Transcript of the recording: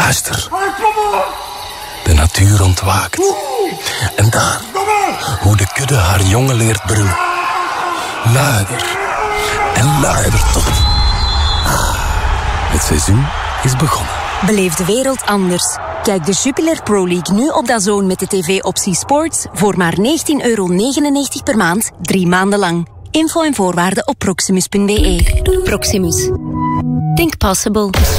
Luister. De natuur ontwaakt. En daar, hoe de kudde haar jongen leert brullen. Luider en luider tot. Het seizoen is begonnen. Beleef de wereld anders. Kijk de Jupiler Pro League nu op DAZN met de tv-optie Sports voor maar €19,99 per maand, 3 maanden lang. Info en voorwaarden op proximus.be. Proximus. Think possible.